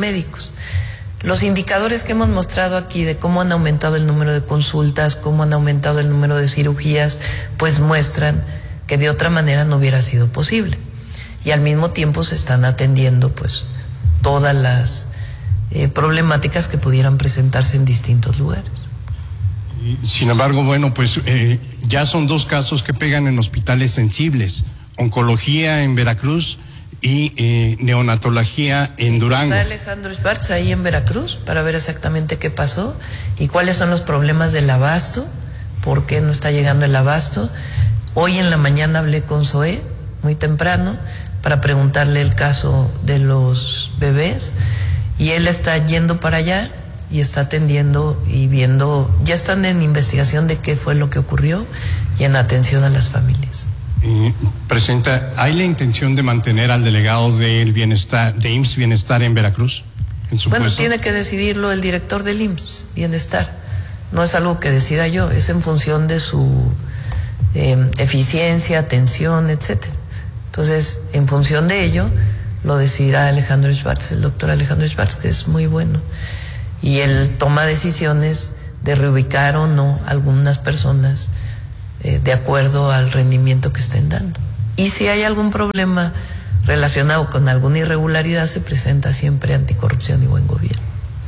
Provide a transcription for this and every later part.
médicos. Los indicadores que hemos mostrado aquí de cómo han aumentado el número de consultas, cómo han aumentado el número de cirugías, pues muestran que de otra manera no hubiera sido posible. Y al mismo tiempo se están atendiendo pues todas las problemáticas que pudieran presentarse en distintos lugares. Sin embargo, bueno, pues ya son 2 casos que pegan en hospitales sensibles: oncología en Veracruz y neonatología en Durango. Está Alejandro Schwartz ahí en Veracruz para ver exactamente qué pasó y cuáles son los problemas del abasto, por qué no está llegando el abasto. Hoy en la mañana hablé con Zoé muy temprano para preguntarle el caso de los bebés y él está yendo para allá y está atendiendo y viendo, ya están en investigación de qué fue lo que ocurrió y en atención a las familias. Presidenta, ¿hay la intención de mantener al delegado del bienestar, de IMSS Bienestar en Veracruz, en su puesto? Tiene que decidirlo el director del IMSS Bienestar. No es algo que decida yo, es en función de su eficiencia, atención, etcétera. Entonces, en función de ello, lo decidirá Alejandro Schwartz, el doctor Alejandro Schwartz, que es muy bueno. Y él toma decisiones de reubicar o no algunas personas de acuerdo al rendimiento que estén dando. Y si hay algún problema relacionado con alguna irregularidad, se presenta siempre Anticorrupción y Buen Gobierno.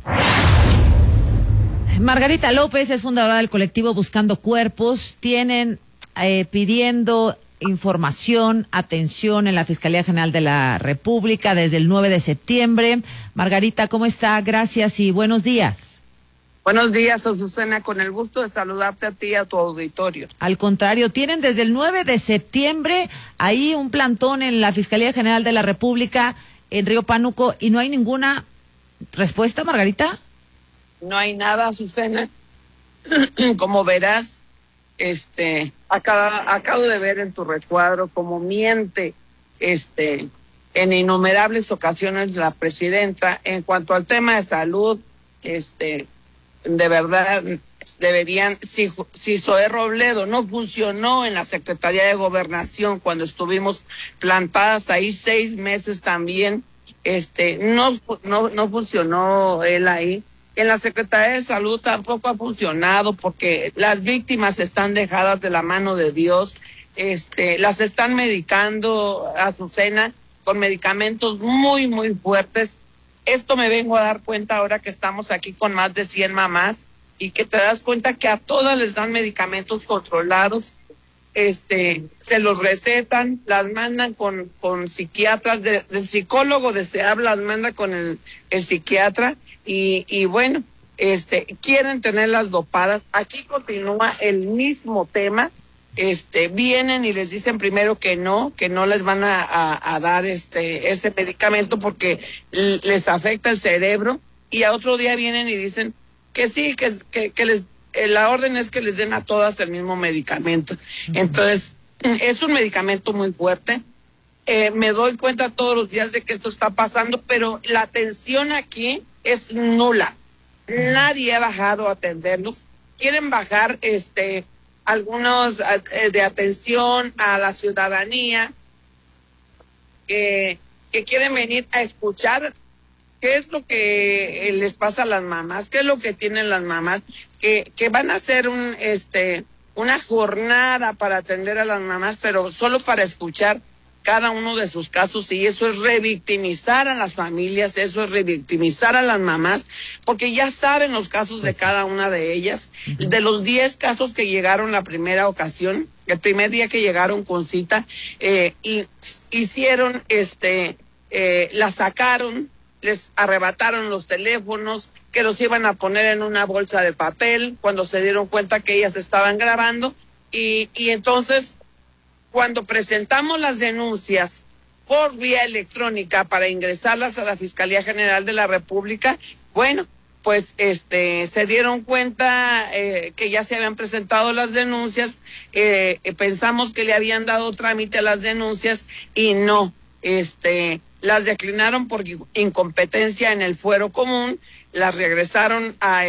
Margarita López es fundadora del colectivo Buscando Cuerpos. Tienen pidiendo información, atención en la Fiscalía General de la República desde el 9 de septiembre. Margarita, ¿cómo está? Gracias y buenos días. Buenos días, Azucena, con el gusto de saludarte a ti y a tu auditorio. Al contrario, tienen desde el 9 de septiembre ahí un plantón en la Fiscalía General de la República en Río Pánuco y no hay ninguna respuesta, Margarita. No hay nada, Azucena. Como verás, acabo de ver en tu recuadro cómo miente en innumerables ocasiones la presidenta en cuanto al tema de salud. De verdad deberían, si Zoé Robledo no funcionó en la Secretaría de Gobernación cuando estuvimos plantadas ahí 6 meses también, no funcionó él ahí. En la Secretaría de Salud tampoco ha funcionado porque las víctimas están dejadas de la mano de Dios, las están medicando, Azucena, con medicamentos muy, muy fuertes. Esto me vengo a dar cuenta ahora que estamos aquí con más de 100 mamás y que te das cuenta que a todas les dan medicamentos controlados, se los recetan, las mandan con psiquiatras, del psicólogo deseable las manda con el psiquiatra y bueno, quieren tenerlas dopadas. Aquí continúa el mismo tema. Vienen y les dicen primero que no les van a dar ese medicamento porque les afecta el cerebro, y a otro día vienen y dicen que sí, que les la orden es que les den a todas el mismo medicamento. Entonces, es un medicamento muy fuerte. Me doy cuenta todos los días de que esto está pasando, pero la atención aquí es nula. Nadie ha bajado a atenderlos. Quieren bajar algunos de atención a la ciudadanía que quieren venir a escuchar qué es lo que les pasa a las mamás, qué es lo que tienen las mamás, que van a hacer una jornada para atender a las mamás, pero solo para escuchar cada uno de sus casos, y eso es revictimizar a las familias, eso es revictimizar a las mamás, porque ya saben los casos de cada una de ellas. De los 10 casos que llegaron la primera ocasión, el primer día que llegaron con cita, hicieron, la sacaron, les arrebataron los teléfonos, que los iban a poner en una bolsa de papel, cuando se dieron cuenta que ellas estaban grabando, y entonces, cuando presentamos las denuncias por vía electrónica para ingresarlas a la Fiscalía General de la República, bueno, pues se dieron cuenta que ya se habían presentado las denuncias, pensamos que le habían dado trámite a las denuncias y no, las declinaron por incompetencia en el fuero común, las regresaron a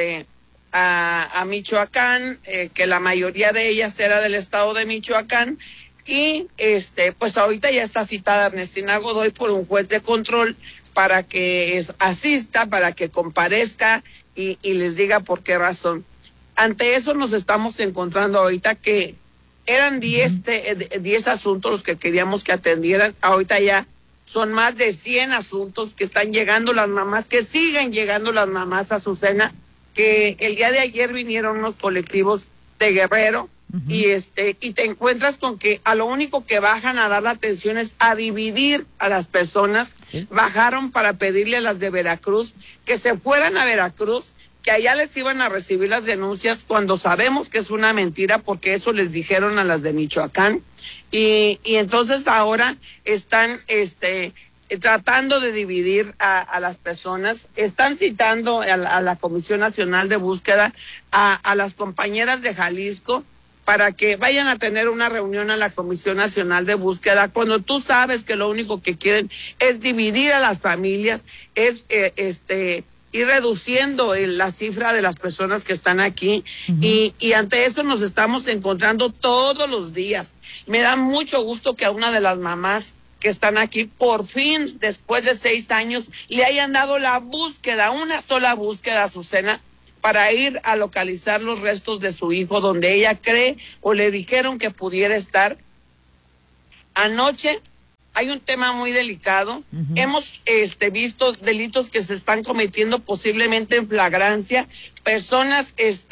Michoacán, que la mayoría de ellas era del estado de Michoacán, y pues ahorita ya está citada Ernestina Godoy por un juez de control para que asista, para que comparezca y les diga por qué razón. Ante eso nos estamos encontrando ahorita que eran 10 asuntos los que queríamos que atendieran. Ahorita ya son más de 100 asuntos que están llegando las mamás, que siguen llegando las mamás, Azucena, que el día de ayer vinieron unos colectivos de Guerrero y te encuentras con que a lo único que bajan a dar la atención es a dividir a las personas. ¿Sí? Bajaron para pedirle a las de Veracruz que se fueran a Veracruz, que allá les iban a recibir las denuncias, cuando sabemos que es una mentira, porque eso les dijeron a las de Michoacán, y entonces ahora están tratando de dividir a las personas. Están citando a la Comisión Nacional de Búsqueda, a las compañeras de Jalisco, para que vayan a tener una reunión a la Comisión Nacional de Búsqueda, cuando tú sabes que lo único que quieren es dividir a las familias, es ir reduciendo la cifra de las personas que están aquí. Y ante eso nos estamos encontrando todos los días. Me da mucho gusto que a una de las mamás que están aquí, por fin, después de 6 años, le hayan dado la búsqueda, una sola búsqueda, Azucena, para ir a localizar los restos de su hijo, donde ella cree o le dijeron que pudiera estar. Anoche hay un tema muy delicado. Hemos visto delitos que se están cometiendo posiblemente en flagrancia, personas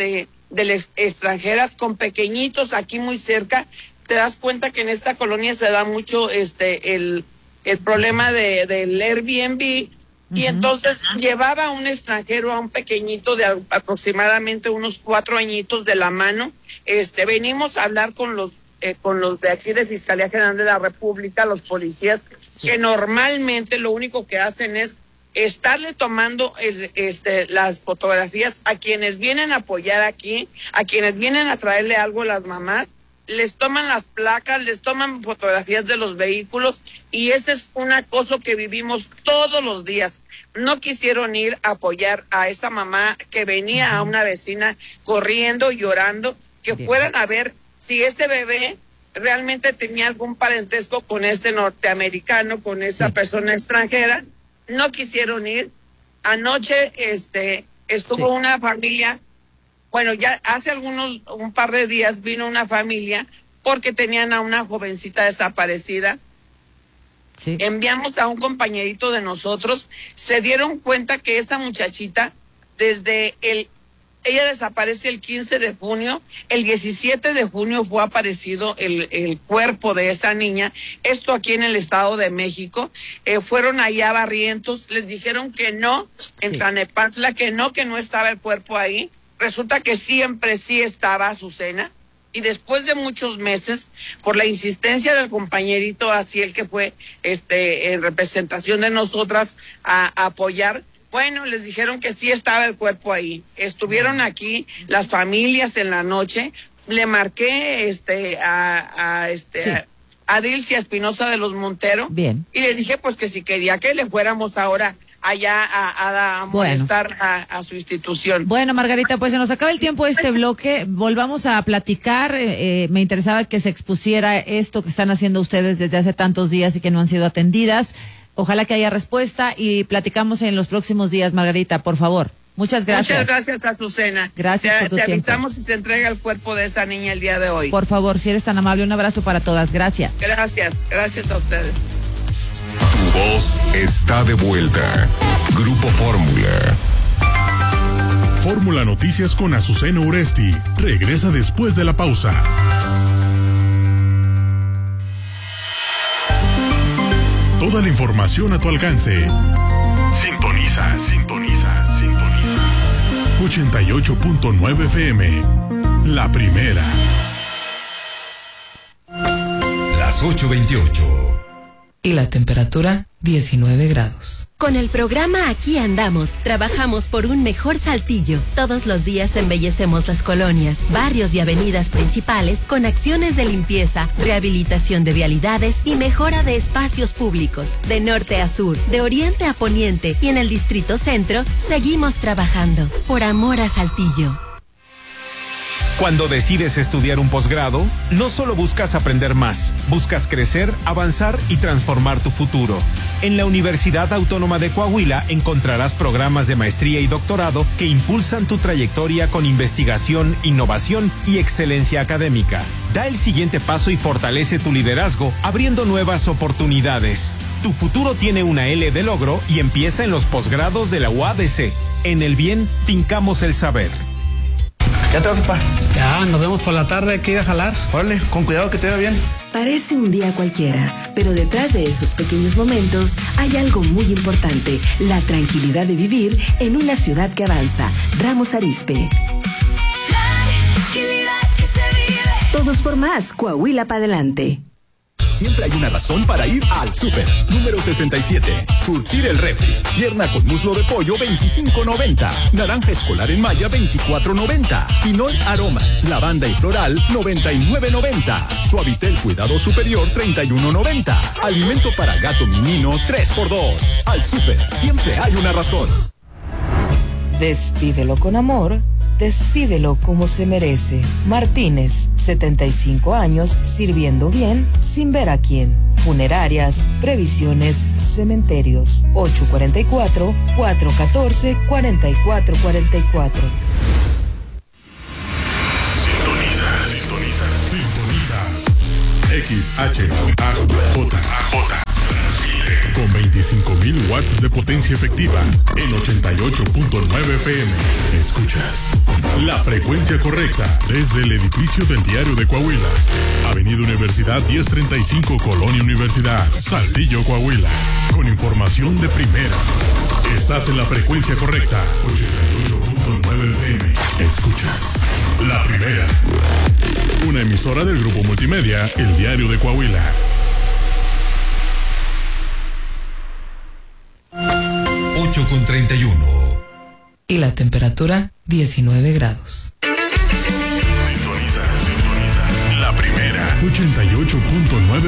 extranjeras con pequeñitos aquí muy cerca. Te das cuenta que en esta colonia se da mucho el problema del Airbnb. Y entonces llevaba a un extranjero, a un pequeñito de aproximadamente unos 4 añitos de la mano. Venimos a hablar con los de aquí de Fiscalía General de la República, los policías, que normalmente lo único que hacen es estarle tomando las fotografías a quienes vienen a apoyar aquí, a quienes vienen a traerle algo a las mamás. Les toman las placas, les toman fotografías de los vehículos, y ese es un acoso que vivimos todos los días. No quisieron ir a apoyar a esa mamá que venía a una vecina corriendo, llorando, que fueran a ver si ese bebé realmente tenía algún parentesco con ese norteamericano, con esa persona extranjera. No quisieron ir. Anoche estuvo una familia. Bueno, ya hace un par de días vino una familia porque tenían a una jovencita desaparecida. Sí. Enviamos a un compañerito de nosotros. Se dieron cuenta que esa muchachita, ella desaparece el 15 de junio, el 17 de junio fue aparecido el cuerpo de esa niña, esto aquí en el Estado de México. Fueron allá a Barrientos, les dijeron que no, en Tlanepantla, que no estaba el cuerpo ahí. Resulta que siempre sí estaba, Azucena, y después de muchos meses, por la insistencia del compañerito Asiel, que fue en representación de nosotras a apoyar, bueno, les dijeron que sí estaba el cuerpo ahí. Estuvieron aquí las familias en la noche. Le marqué a Dilcia Espinosa de los Montero. Bien. Y le dije pues que si quería que le fuéramos ahora allá a molestar a su institución. Bueno, Margarita, pues se nos acaba el tiempo de este bloque. Volvamos a platicar. Me interesaba que se expusiera esto que están haciendo ustedes desde hace tantos días y que no han sido atendidas. Ojalá que haya respuesta y platicamos en los próximos días, Margarita, por favor. Muchas gracias. Muchas gracias, Azucena. Gracias por tu tiempo. Te avisamos si se entrega el cuerpo de esa niña el día de hoy. Por favor, si eres tan amable, un abrazo para todas. Gracias. Gracias a ustedes. Tu voz está de vuelta. Grupo Fórmula. Fórmula Noticias con Azucena Uresti. Regresa después de la pausa. Toda la información a tu alcance. Sintoniza. 88.9 FM. La primera. Las 8:28. Y la temperatura, 19 grados. Con el programa Aquí Andamos, trabajamos por un mejor Saltillo. Todos los días embellecemos las colonias, barrios y avenidas principales con acciones de limpieza, rehabilitación de vialidades y mejora de espacios públicos. De norte a sur, de oriente a poniente y en el Distrito Centro, seguimos trabajando por amor a Saltillo. Cuando decides estudiar un posgrado, no solo buscas aprender más, buscas crecer, avanzar y transformar tu futuro. En la Universidad Autónoma de Coahuila encontrarás programas de maestría y doctorado que impulsan tu trayectoria con investigación, innovación y excelencia académica. Da el siguiente paso y fortalece tu liderazgo, abriendo nuevas oportunidades. Tu futuro tiene una L de logro y empieza en los posgrados de la UADC. En el bien, fincamos el saber. ¿Ya te vas, papá? Ya, nos vemos por la tarde, hay que ir a jalar. Órale, con cuidado que te vea bien. Parece un día cualquiera, pero detrás de esos pequeños momentos hay algo muy importante, la tranquilidad de vivir en una ciudad que avanza. Ramos Arizpe. Tranquilidad que se vive. Todos por más, Coahuila para adelante. Siempre hay una razón para ir al súper. Número 67. Surtir el refri. Pierna con muslo de pollo, $25.90. Naranja escolar en malla, $24.90. Pinol aromas, lavanda y floral, $99.90. Suavitel cuidado superior, $31.90. Alimento para gato menino, 3x2. Al súper, siempre hay una razón. Despídelo con amor, despídelo como se merece. Martínez, 75 años, sirviendo bien, sin ver a quién. Funerarias, previsiones, cementerios. 844-414-4444. Sintoniza. XHAJ. Con 25.000 watts de potencia efectiva en 88.9 FM. Escuchas la frecuencia correcta desde el edificio del Diario de Coahuila. Avenida Universidad 1035, Colonia Universidad, Saltillo, Coahuila. Con información de primera. Estás en la frecuencia correcta. 88.9 FM. Escuchas la primera. Una emisora del grupo multimedia El Diario de Coahuila. 8:31. Y la temperatura 19 grados. Sintoniza. La primera. 88.9